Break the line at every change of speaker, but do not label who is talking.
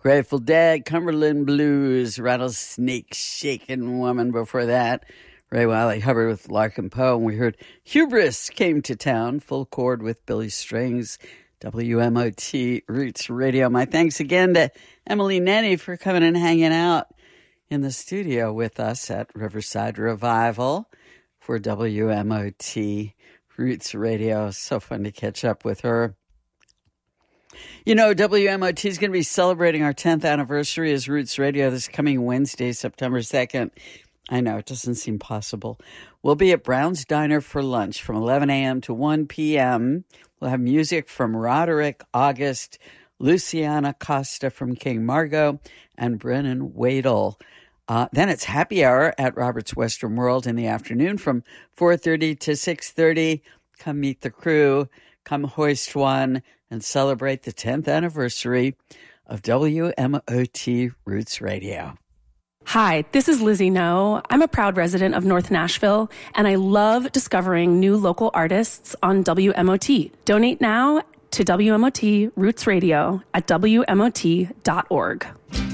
Grateful Dead, Cumberland Blues, Rattlesnake Shakin' Woman before that. Ray Wiley Hubbard with Larkin Poe. And we heard Hubris Came to Town, full chord with Billy Strings, WMOT Roots Radio. My thanks again to Emily Nenny for coming and hanging out in the studio with us at Riverside Revival for WMOT Roots Radio. So fun to catch up with her. You know, WMOT is going to be celebrating our 10th anniversary as Roots Radio this coming Wednesday, September 2nd. I know, it doesn't seem possible. We'll be at Brown's Diner for lunch from 11 a.m. to 1 p.m. We'll have music from Roderick August, Luciana Costa from King Margot, and Brennan Wadle. Then it's happy hour at Robert's Western World in the afternoon from 4:30 to 6:30. Come meet the crew, come hoist one, and celebrate the 10th anniversary of WMOT Roots Radio.
Hi, this is Lizzie No. I'm a proud resident of North Nashville, and I love discovering new local artists on WMOT. Donate now to WMOT Roots Radio at WMOT.org.